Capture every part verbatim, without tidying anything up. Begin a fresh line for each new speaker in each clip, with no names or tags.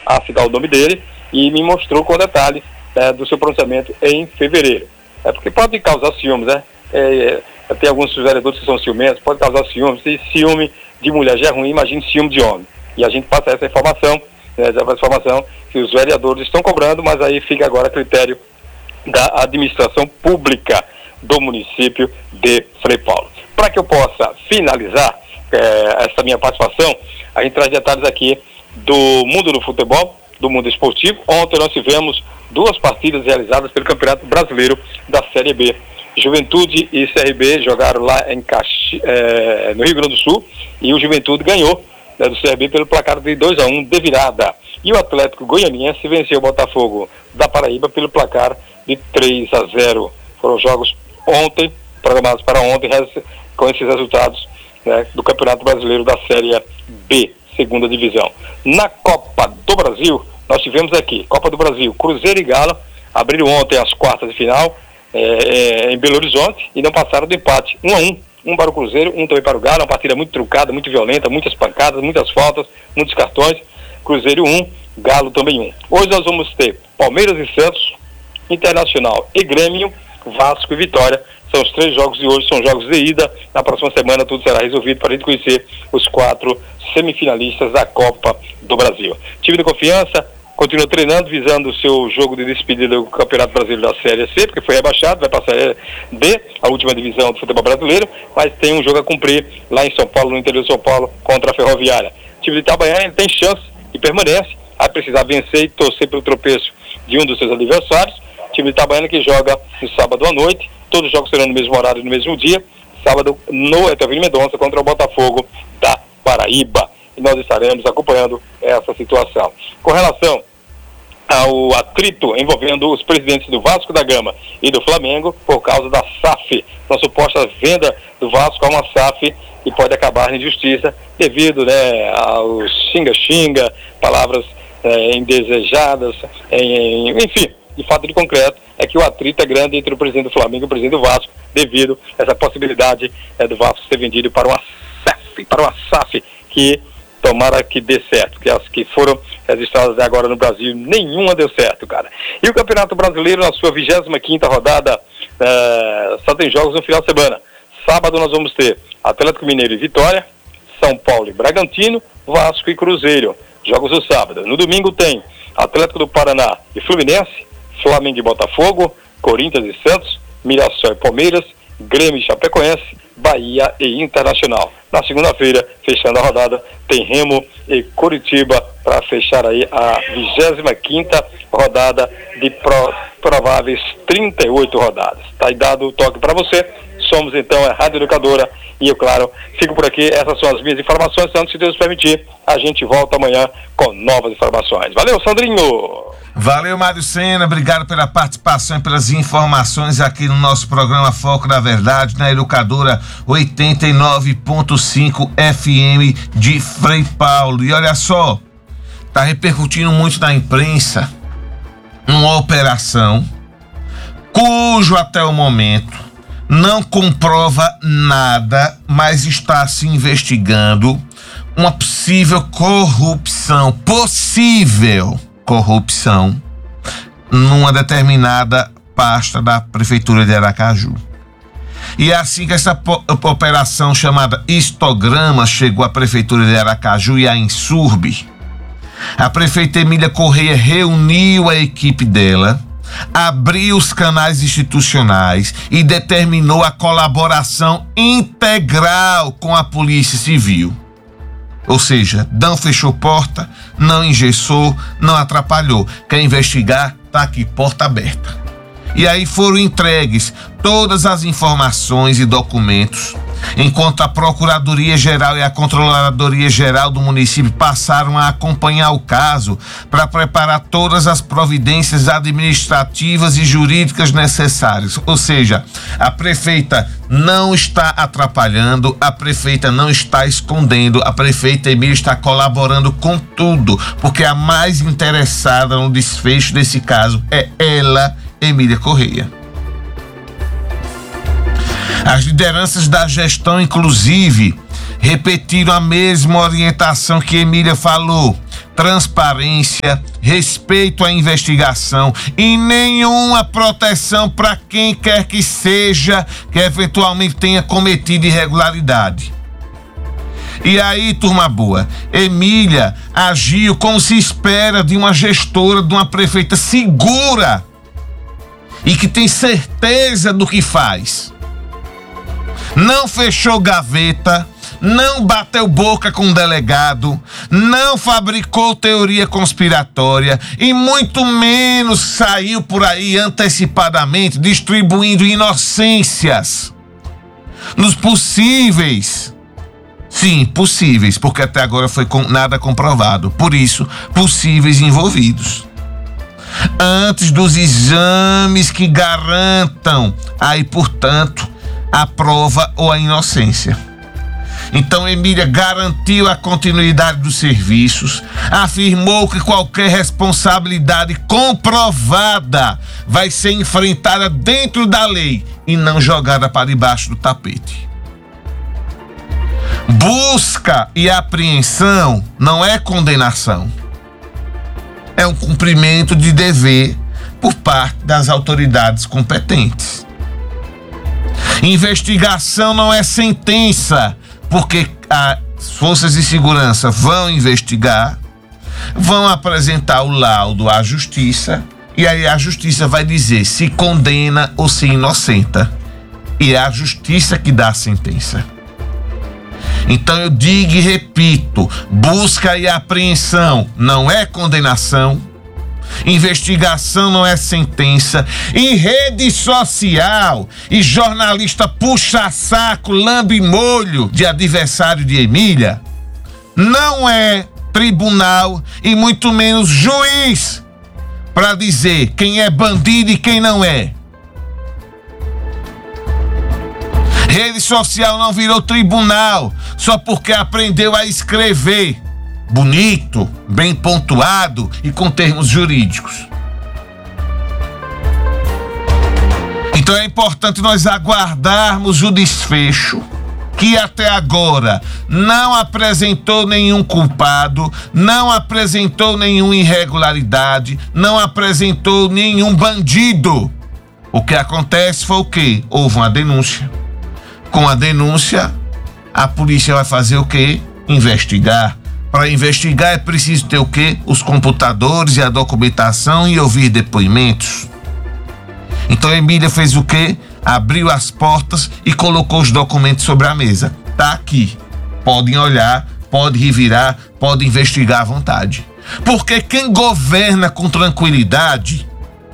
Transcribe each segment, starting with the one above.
a citar o nome dele e me mostrou com detalhes é, do seu pronunciamento em fevereiro. É porque pode causar ciúmes, né? É, é, tem alguns vereadores que são ciumentos, pode causar ciúmes. Se ciúme de mulher já é ruim, imagine ciúme de homem. E a gente passa essa informação, né, essa informação que os vereadores estão cobrando, mas aí fica agora a critério da administração pública do município de Frei Paulo. Para que eu possa finalizar é, essa minha participação, a gente traz detalhes aqui do mundo do futebol, do mundo esportivo. Ontem nós tivemos duas partidas realizadas pelo Campeonato Brasileiro da Série B. Juventude e C R B jogaram lá em Caxi, é, no Rio Grande do Sul, e o Juventude ganhou, né, do C R B pelo placar de dois a um de virada. E o Atlético Goianiense venceu o Botafogo da Paraíba pelo placar de três a zero. Foram jogos ontem, programados para ontem, com esses resultados, né, do Campeonato Brasileiro da Série B, segunda divisão. Na Copa do Brasil, nós tivemos aqui, Copa do Brasil, Cruzeiro e Galo abriram ontem as quartas de final é, é, em Belo Horizonte e não passaram do empate, um a um. Um para o Cruzeiro, um também para o Galo, uma partida muito trucada, muito violenta, muitas pancadas, muitas faltas, muitos cartões. Cruzeiro um, Galo também um. Hoje nós vamos ter Palmeiras e Santos, Internacional e Grêmio, Vasco e Vitória. São os três jogos de hoje, são jogos de ida. Na próxima semana tudo será resolvido para a gente conhecer os quatro semifinalistas da Copa do Brasil. Time de Confiança continua treinando, visando o seu jogo de despedida do Campeonato Brasileiro da Série C, porque foi rebaixado, vai passar a D, a última divisão do futebol brasileiro, mas tem um jogo a cumprir lá em São Paulo, no interior de São Paulo, contra a Ferroviária. O time de Itabaiana ele tem chance e permanece, vai precisar vencer e torcer pelo tropeço de um dos seus adversários. O time de Itabaiana que joga no sábado à noite, todos os jogos serão no mesmo horário, no mesmo dia, sábado no Etelvino Mendonça contra o Botafogo da Paraíba. E nós estaremos acompanhando essa situação. Com relação ao atrito envolvendo os presidentes do Vasco da Gama e do Flamengo, por causa da S A F, uma suposta venda do Vasco a uma S A F, e pode acabar em justiça devido, né, aos xinga-xinga, palavras é, indesejadas, em, enfim, de fato de concreto, é que o atrito é grande entre o presidente do Flamengo e o presidente do Vasco, devido a essa possibilidade é, do Vasco ser vendido para uma S A F, para uma S A F que tomara que dê certo, porque as que foram registradas até agora no Brasil, nenhuma deu certo, cara. E o Campeonato Brasileiro, na sua vigésima quinta rodada, uh, só tem jogos no final de semana. Sábado nós vamos ter Atlético Mineiro e Vitória, São Paulo e Bragantino, Vasco e Cruzeiro, jogos no sábado. No domingo tem Atlético do Paraná e Fluminense, Flamengo e Botafogo, Corinthians e Santos, Mirassol e Palmeiras, Grêmio e Chapecoense, Bahia e Internacional. Na segunda-feira, fechando a rodada, tem Remo e Curitiba para fechar aí a vigésima quinta rodada de pro, prováveis trinta e oito rodadas. Tá aí dado o toque para você. Somos então a Rádio Educadora e eu, claro, fico por aqui. Essas são as minhas informações. Tanto, se Deus permitir, a gente volta amanhã com novas informações. Valeu, Sandrinho!
Valeu, Mário Sena, obrigado pela participação e pelas informações aqui no nosso programa Foco da Verdade, na Educadora oitenta e nove ponto cinco F M de Frei Paulo. E olha só, tá repercutindo muito na imprensa uma operação cujo até o momento não comprova nada, mas está se investigando uma possível corrupção, possível corrupção numa determinada pasta da Prefeitura de Aracaju. E é assim que essa operação chamada Histograma chegou à Prefeitura de Aracaju e à Insurb. A prefeita Emília Correia reuniu a equipe dela, abriu os canais institucionais e determinou a colaboração integral com a Polícia Civil. Ou seja, não fechou porta, não engessou, não atrapalhou. Quer investigar? Tá aqui, porta aberta. E aí foram entregues todas as informações e documentos, enquanto a Procuradoria-Geral e a Controladoria-Geral do município passaram a acompanhar o caso para preparar todas as providências administrativas e jurídicas necessárias. Ou seja, a prefeita não está atrapalhando, a prefeita não está escondendo, a prefeita Emília está colaborando com tudo, porque a mais interessada no desfecho desse caso é ela, Emília Correia. As lideranças da gestão, inclusive, repetiram a mesma orientação que Emília falou: transparência, respeito à investigação e nenhuma proteção para quem quer que seja que eventualmente tenha cometido irregularidade. E aí, turma boa, Emília agiu como se espera de uma gestora, de uma prefeita segura e que tem certeza do que faz. Não fechou gaveta, não bateu boca com o delegado, não fabricou teoria conspiratória e muito menos saiu por aí antecipadamente distribuindo inocências nos possíveis, sim, possíveis, porque até agora foi com nada comprovado, por isso, possíveis envolvidos. Antes dos exames que garantam aí, portanto, a prova ou a inocência. Então, Emília garantiu a continuidade dos serviços, afirmou que qualquer responsabilidade comprovada vai ser enfrentada dentro da lei e não jogada para debaixo do tapete. Busca e apreensão não é condenação. É um cumprimento de dever por parte das autoridades competentes. Investigação não é sentença, porque as forças de segurança vão investigar, vão apresentar o laudo à justiça e aí a justiça vai dizer se condena ou se inocenta. E é a justiça que dá a sentença. Então eu digo e repito, busca e apreensão não é condenação, investigação não é sentença, e rede social e jornalista puxa-saco, lambe-molho de adversário de Emília não é tribunal e muito menos juiz para dizer quem é bandido e quem não é. Rede social não virou tribunal só porque aprendeu a escrever bonito, bem pontuado e com termos jurídicos. Então é importante nós aguardarmos o desfecho, que até agora não apresentou nenhum culpado, não apresentou nenhuma irregularidade, não apresentou nenhum bandido. O que acontece foi o quê? Houve uma denúncia. Com a denúncia, a polícia vai fazer o quê? Investigar. Para investigar é preciso ter o quê? Os computadores e a documentação e ouvir depoimentos. Então Emília fez o quê? Abriu as portas e colocou os documentos sobre a mesa. Tá aqui. Podem olhar, podem revirar, podem investigar à vontade. Porque quem governa com tranquilidade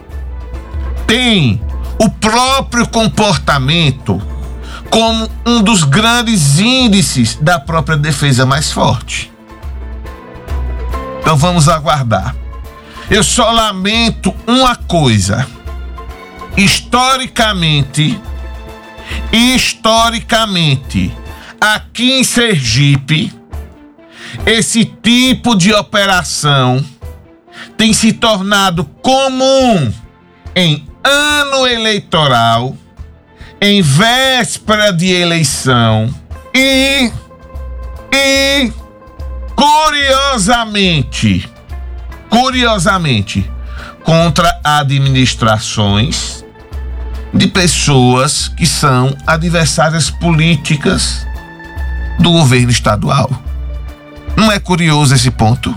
tem o próprio comportamento como um dos grandes índices da própria defesa mais forte. Então vamos aguardar. Eu só lamento uma coisa. Historicamente, historicamente, aqui em Sergipe, esse tipo de operação tem se tornado comum em ano eleitoral, em véspera de eleição e, e curiosamente, curiosamente, contra administrações de pessoas que são adversárias políticas do governo estadual. Não é curioso esse ponto?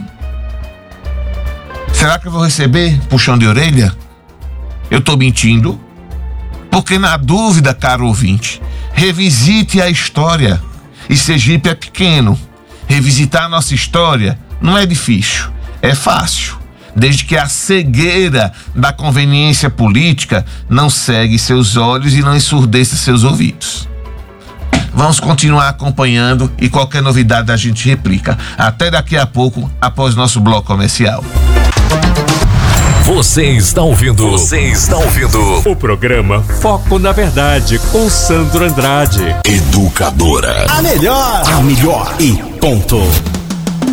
Será que eu vou receber puxão de orelha? Eu estou mentindo? Porque na dúvida, caro ouvinte, revisite a história. E Sergipe é pequeno. Revisitar a nossa história não é difícil, é fácil. Desde que a cegueira da conveniência política não cegue seus olhos e não ensurdeça seus ouvidos. Vamos continuar acompanhando e qualquer novidade a gente replica. Até daqui a pouco, após nosso bloco comercial.
Você está ouvindo. Você está ouvindo
o programa Foco na Verdade com Sandro Andrade.
Educadora.
A melhor. A melhor e ponto.